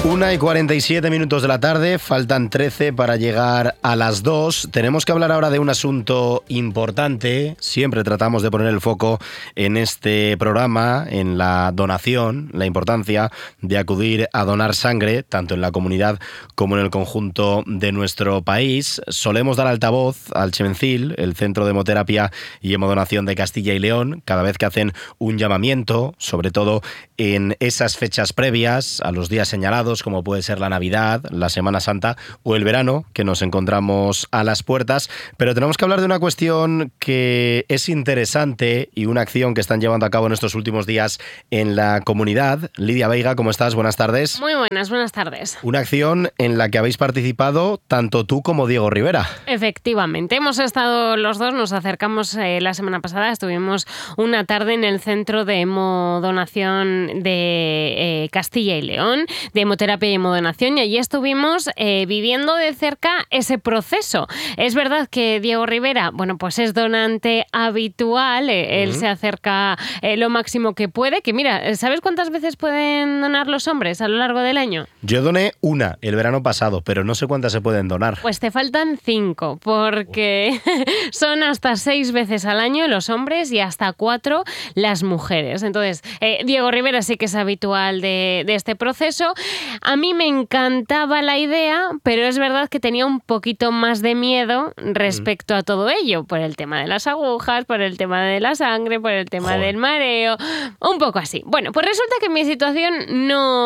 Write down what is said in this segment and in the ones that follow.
1:47 de la tarde, faltan 13 para llegar a las 2. Tenemos que hablar ahora de un asunto importante. Siempre tratamos de poner el foco en este programa, en la donación, la importancia de acudir a donar sangre, tanto en la comunidad como en el conjunto de nuestro país. Solemos dar altavoz al Chevencil, el Centro de Hemoterapia y Hemodonación de Castilla y León, cada vez que hacen un llamamiento, sobre todo en esas fechas previas a los días señalados, como puede ser la Navidad, la Semana Santa o el verano, que nos encontramos a las puertas. Pero tenemos que hablar de una cuestión que es interesante y una acción que están llevando a cabo en estos últimos días en la comunidad. Lidia Veiga, ¿cómo estás? Buenas tardes. Muy buenas tardes. Una acción en la que habéis participado tanto tú como Diego Rivera. Efectivamente, hemos estado los dos, nos acercamos la semana pasada, estuvimos una tarde en el Centro de Hemodonación de Castilla y León, de Hemoterapia y Hemodonación, y allí estuvimos viviendo de cerca ese proceso. Es verdad que Diego Rivera, bueno, pues es donante habitual, él se acerca lo máximo que puede, que mira, ¿sabes cuántas veces pueden donar los hombres a lo largo del año? Yo doné una el verano pasado, pero no sé cuántas se pueden donar. Pues te faltan 5, porque son hasta 6 veces al año los hombres y hasta 4 las mujeres. Entonces, Diego Rivera sí que es habitual de este proceso. A mí me encantaba la idea, pero es verdad que tenía un poquito más de miedo respecto a todo ello, por el tema de las agujas, por el tema de la sangre, por el tema del mareo, un poco así. Bueno, pues resulta que mi situación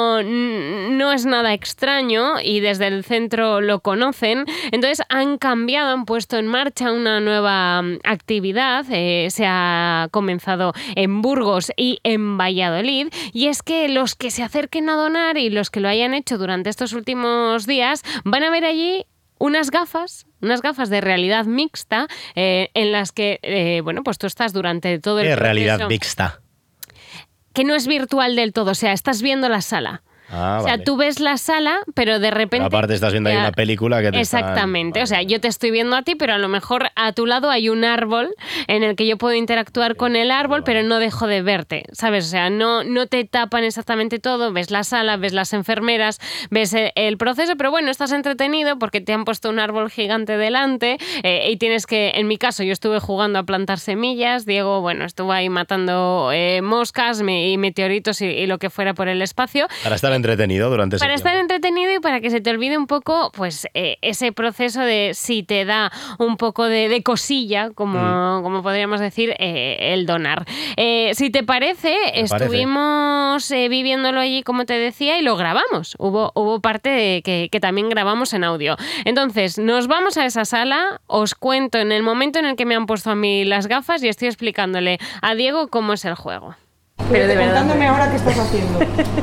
no es nada extraño y desde el centro lo conocen, entonces han cambiado, han puesto en marcha una nueva actividad, se ha comenzado en Burgos y en Valladolid, y es que los que se acerquen a donar y los que lo hayan hecho durante estos últimos días van a ver allí unas gafas de realidad mixta en las que, bueno, pues tú estás durante todo el proceso. ¿Qué realidad mixta? Que no es virtual del todo, o sea, estás viendo la sala. Ah, o sea, vale. Tú ves la sala, pero de repente... Pero aparte estás viendo ahí una película que te Exactamente, o sea, yo te estoy viendo a ti, pero a lo mejor a tu lado hay un árbol en el que yo puedo interactuar con el árbol, pero no dejo de verte, ¿sabes? O sea, no te tapan exactamente todo, ves la sala, ves las enfermeras, ves el proceso, pero bueno, estás entretenido porque te han puesto un árbol gigante delante y tienes que, en mi caso, yo estuve jugando a plantar semillas, Diego, bueno, estuvo ahí matando moscas y meteoritos y lo que fuera por el espacio. Para estar entretenido durante ese Para tiempo. estar entretenido y para que se te olvide un poco, pues ese proceso de si te da un poco de cosilla, como podríamos decir, el donar. Si te parece, estuvimos viviéndolo allí, como te decía, y lo grabamos. Hubo parte que también grabamos en audio. Entonces, nos vamos a esa sala, os cuento en el momento en el que me han puesto a mí las gafas y estoy explicándole a Diego cómo es el juego. Pero de verdad. Contándome ahora qué estás haciendo.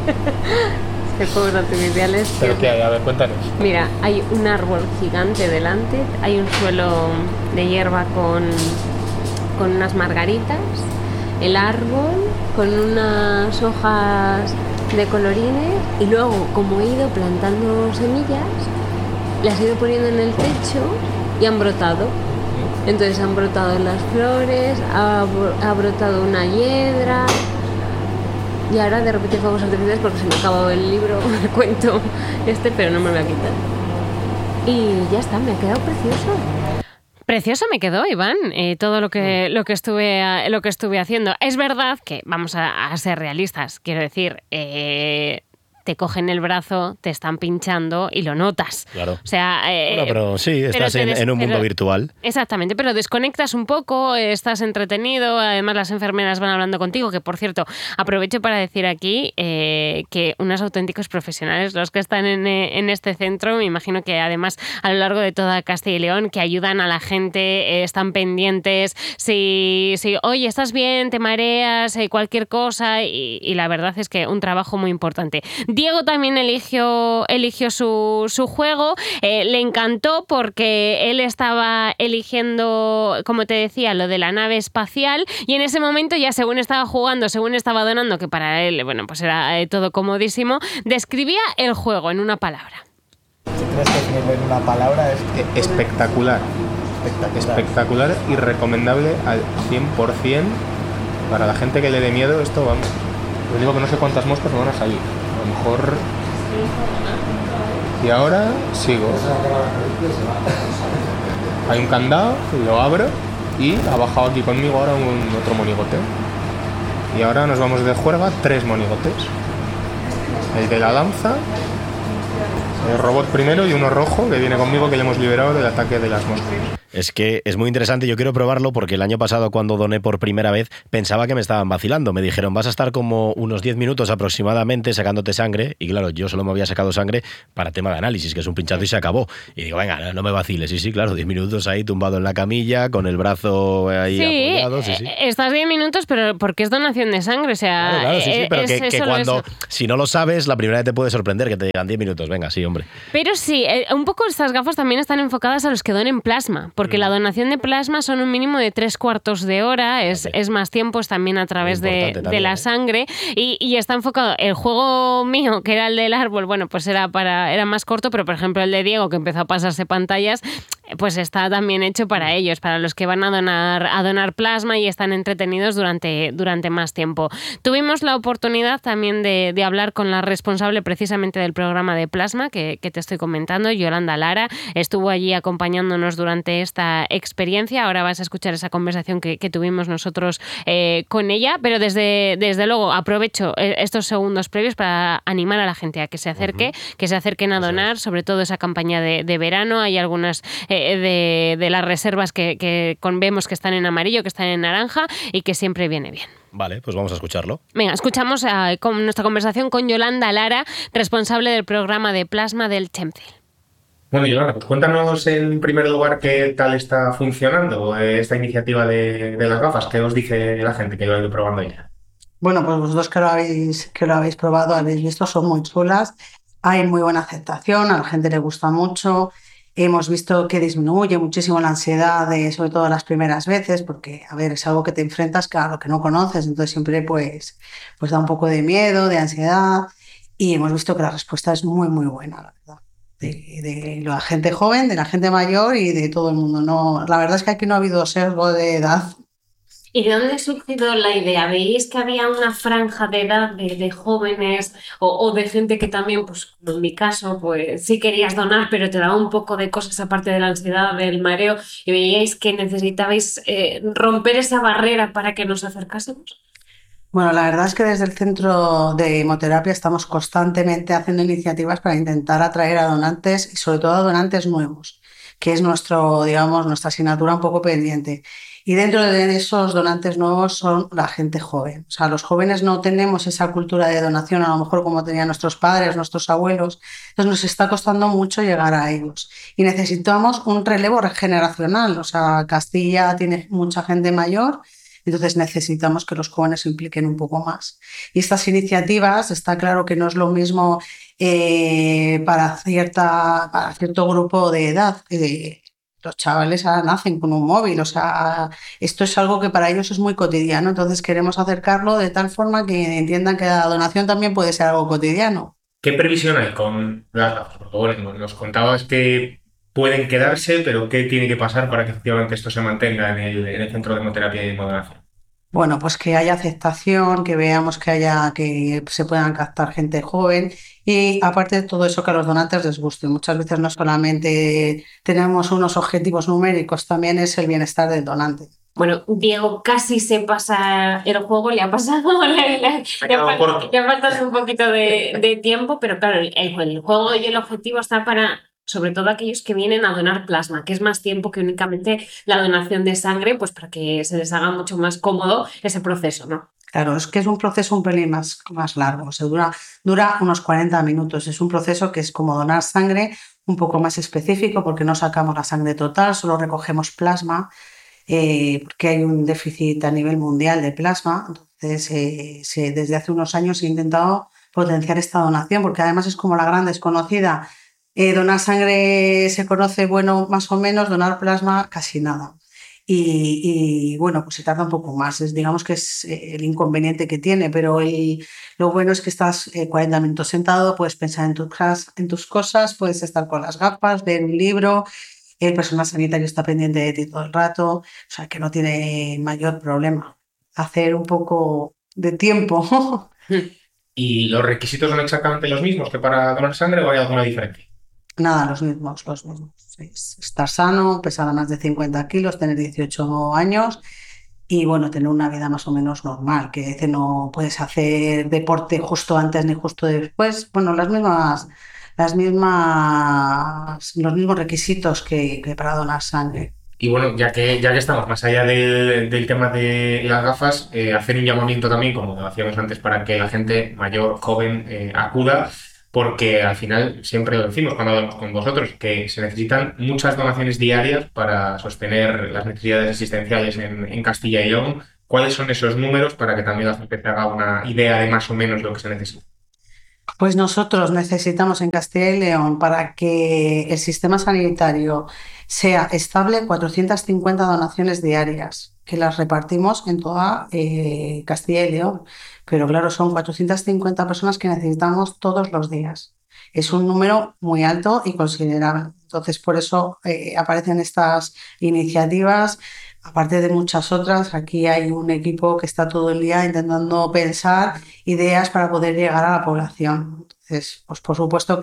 Qué juegos artificiales. ¿Pero qué hay? A ver, cuéntanos. Mira, hay un árbol gigante delante, hay un suelo de hierba con unas margaritas, el árbol con unas hojas de colorines y luego, como he ido plantando semillas, las he ido poniendo en el techo y han brotado. Entonces han brotado las flores, ha brotado una hiedra. Y ahora de repente fuegos artificiales porque se me ha acabado el libro, el cuento pero no me lo voy a quitar. Y ya está, me ha quedado precioso. Precioso me quedó, Iván, todo lo que estuve haciendo. Es verdad que, vamos a ser realistas, quiero decir, te cogen el brazo, te están pinchando y lo notas. Claro. O sea, bueno, pero sí, estás en un mundo virtual. Exactamente, pero desconectas un poco, estás entretenido, además las enfermeras van hablando contigo, que por cierto, aprovecho para decir aquí que unos auténticos profesionales, los que están en este centro, me imagino que además a lo largo de toda Castilla y León, que ayudan a la gente, están pendientes, si oye, estás bien, te mareas, cualquier cosa, y la verdad es que un trabajo muy importante. Diego también eligió su juego, le encantó porque él estaba eligiendo, como te decía, lo de la nave espacial y en ese momento ya según estaba jugando, según estaba donando, que para él, bueno, pues era todo comodísimo, describía el juego en una palabra. Si tienes que definirlo en una palabra es espectacular. Espectacular y recomendable al 100% para la gente que le dé miedo esto, vamos. Os digo que no sé cuántas moscas me van a salir. A lo mejor Y ahora sigo. Hay un candado, lo abro y ha bajado aquí conmigo ahora otro monigote. Y ahora nos vamos de juerga 3 monigotes. El de la lanza, el robot primero y uno rojo que viene conmigo que le hemos liberado del ataque de las moscas. Es que es muy interesante, yo quiero probarlo porque el año pasado cuando doné por primera vez pensaba que me estaban vacilando. Me dijeron, vas a estar como unos 10 minutos aproximadamente sacándote sangre y claro, yo solo me había sacado sangre para tema de análisis, que es un pinchazo y se acabó. Y digo, venga, no me vaciles. Sí, claro, 10 minutos ahí tumbado en la camilla con el brazo ahí apoyado. Sí, estás 10 minutos, pero porque es donación de sangre, o sea... Claro, sí, pero que cuando, si no lo sabes, la primera vez te puede sorprender que te digan 10 minutos, venga, sí, hombre. Pero sí, un poco estas gafas también están enfocadas a los que donen plasma, porque la donación de plasma son un mínimo de 3/4 de hora, es más tiempo, es también a través de la sangre y está enfocado. El juego mío, que era el del árbol, bueno, pues era más corto, pero por ejemplo el de Diego, que empezó a pasarse pantallas, pues está también hecho para ellos, para los que van a donar plasma y están entretenidos durante más tiempo. Tuvimos la oportunidad también de hablar con la responsable precisamente del programa de plasma que te estoy comentando, Yolanda Lara, estuvo allí acompañándonos durante esta experiencia. Ahora vas a escuchar esa conversación que tuvimos nosotros con ella, pero desde luego aprovecho estos segundos previos para animar a la gente a que se acerque, que se acerquen a donar, sobre todo esa campaña de verano. Hay algunas de las reservas que vemos que están en amarillo, que están en naranja y que siempre viene bien. Vale, pues vamos a escucharlo. Venga, escuchamos con nuestra conversación con Yolanda Lara, responsable del programa de plasma del Chemcil. Bueno, Yolanda, pues cuéntanos en primer lugar qué tal está funcionando esta iniciativa de las gafas. ¿Qué os dice la gente que lo ha ido probando ya? Bueno, pues vosotros que lo habéis probado, habéis visto, son muy chulas. Hay muy buena aceptación, a la gente le gusta mucho. Hemos visto que disminuye muchísimo la ansiedad, sobre todo las primeras veces, porque, a ver, es algo que te enfrentas a lo que no conoces, entonces siempre pues da un poco de miedo, de ansiedad, y hemos visto que la respuesta es muy, muy buena, la verdad. De la gente joven, de la gente mayor y de todo el mundo. No, la verdad es que aquí no ha habido sesgo de edad. ¿Y de dónde ha surgido la idea? ¿Veis que había una franja de edad de jóvenes o de gente que también, pues como en mi caso, pues sí querías donar, pero te daba un poco de cosas aparte de la ansiedad, del mareo, y veíais que necesitabais romper esa barrera para que nos acercásemos? Bueno, la verdad es que desde el Centro de Hemoterapia estamos constantemente haciendo iniciativas para intentar atraer a donantes y sobre todo a donantes nuevos, que es nuestra asignatura un poco pendiente. Y dentro de esos donantes nuevos son la gente joven. O sea, los jóvenes no tenemos esa cultura de donación, a lo mejor como tenían nuestros padres, nuestros abuelos. Entonces nos está costando mucho llegar a ellos. Y necesitamos un relevo generacional. O sea, Castilla tiene mucha gente mayor, entonces necesitamos que los jóvenes se impliquen un poco más. Y estas iniciativas, está claro que no es lo mismo para cierto grupo de edad. Los chavales ahora nacen con un móvil, o sea, esto es algo que para ellos es muy cotidiano, entonces queremos acercarlo de tal forma que entiendan que la donación también puede ser algo cotidiano. ¿Qué previsión hay con las gafas? Porque bueno, nos contabas que pueden quedarse, pero ¿qué tiene que pasar para que efectivamente esto se mantenga en el Centro de Hemoterapia y Hemodonación? Bueno, pues que haya aceptación, que veamos que se puedan captar gente joven y aparte de todo eso que a los donantes les guste. Muchas veces no solamente tenemos unos objetivos numéricos, también es el bienestar del donante. Bueno, Diego casi se pasa el juego, le ha pasado, le ha faltado un poquito de tiempo, pero claro, el juego y el objetivo está para, sobre todo aquellos que vienen a donar plasma, que es más tiempo que únicamente la donación de sangre, pues para que se les haga mucho más cómodo ese proceso, ¿no? Claro, es que es un proceso un pelín más largo, o sea, dura unos 40 minutos. Es un proceso que es como donar sangre, un poco más específico porque no sacamos la sangre total, solo recogemos plasma, porque hay un déficit a nivel mundial de plasma. Entonces, desde hace unos años se ha intentado potenciar esta donación porque además es como la gran desconocida. Donar sangre se conoce, bueno, más o menos, donar plasma casi nada. Y bueno, pues se tarda un poco más, digamos que es el inconveniente que tiene, pero lo bueno es que estás 40 minutos sentado, puedes pensar en tus cosas, puedes estar con las gafas, leer un libro, el personal sanitario está pendiente de ti todo el rato, o sea que no tiene mayor problema. Hacer un poco de tiempo. ¿Y los requisitos son exactamente los mismos que para donar sangre o hay alguna diferencia? Nada, los mismos, los mismos. Estar sano, pesar más de 50 kilos, tener 18 años y bueno, tener una vida más o menos normal, que no puedes hacer deporte justo antes ni justo después. Bueno, los mismos requisitos que para donar sangre. Y bueno, ya que estamos más allá del tema de las gafas, hacer un llamamiento también, como hacíamos antes, para que la gente mayor, joven, acuda, porque al final siempre lo decimos cuando hablamos con vosotros, que se necesitan muchas donaciones diarias para sostener las necesidades existenciales en Castilla y León. ¿Cuáles son esos números para que también la gente se haga una idea de más o menos lo que se necesita? Pues nosotros necesitamos en Castilla y León, para que el sistema sanitario sea estable, 450 donaciones diarias, que las repartimos en toda Castilla y León. Pero claro, son 450 personas que necesitamos todos los días. Es un número muy alto y considerable. Entonces, por eso aparecen estas iniciativas. Aparte de muchas otras, aquí hay un equipo que está todo el día intentando pensar ideas para poder llegar a la población. Entonces, pues por supuesto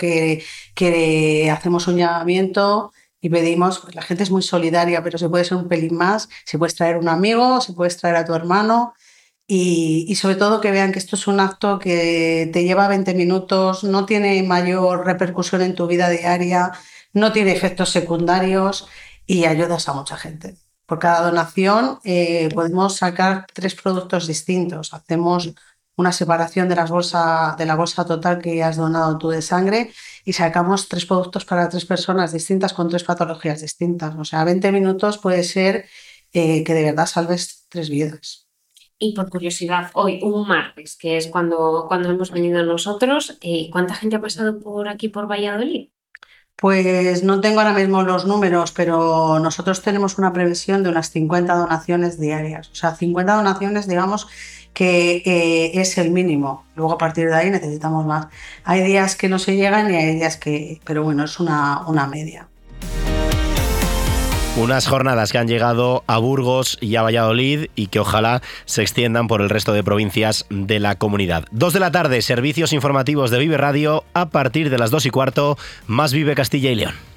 que hacemos un llamamiento y pedimos, pues la gente es muy solidaria, pero se puede ser un pelín más, si puedes traer un amigo, si puedes traer a tu hermano y sobre todo que vean que esto es un acto que te lleva 20 minutos, no tiene mayor repercusión en tu vida diaria, no tiene efectos secundarios y ayudas a mucha gente. Por cada donación podemos sacar 3 productos distintos. Hacemos una separación de la bolsa total que has donado tú de sangre y sacamos 3 productos para 3 personas distintas con 3 patologías distintas. O sea, 20 minutos puede ser que de verdad salves 3 vidas. Y por curiosidad, hoy, un martes, que es cuando hemos venido nosotros, ¿cuánta gente ha pasado por aquí, por Valladolid? Pues no tengo ahora mismo los números, pero nosotros tenemos una previsión de unas 50 donaciones diarias. O sea, 50 donaciones, digamos, que es el mínimo. Luego a partir de ahí necesitamos más. Hay días que no se llegan y hay días que... Pero bueno, es una media. Unas jornadas que han llegado a Burgos y a Valladolid y que ojalá se extiendan por el resto de provincias de la comunidad. 2 de la tarde, servicios informativos de Vive Radio. A partir de las 2:15, más Vive Castilla y León.